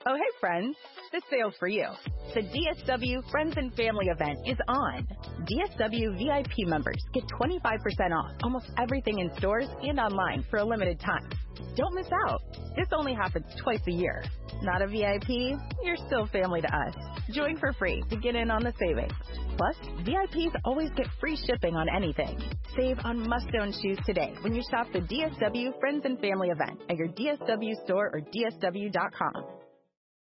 Oh, hey, friends. This sale's for you. The DSW Friends and Family event is on. DSW VIP members get 25% off almost everything in stores and online for a limited time. Don't miss out. This only happens twice a year. Not a VIP? You're still family to us. Join for free to get in on the savings. Plus, VIPs always get free shipping on anything. Save on must-own shoes today when you shop the DSW Friends and Family event at your DSW store or DSW.com.